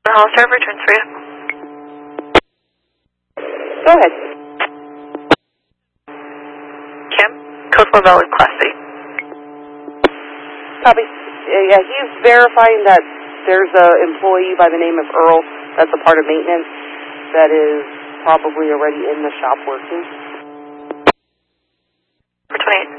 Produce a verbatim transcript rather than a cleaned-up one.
Hollister, returns for you. Go ahead. Kim, code for valid Class C. Copy. Uh, yeah, he's verifying that there's an employee by the name of Earl that's a part of maintenance that is probably already in the shop working. twenty-eight.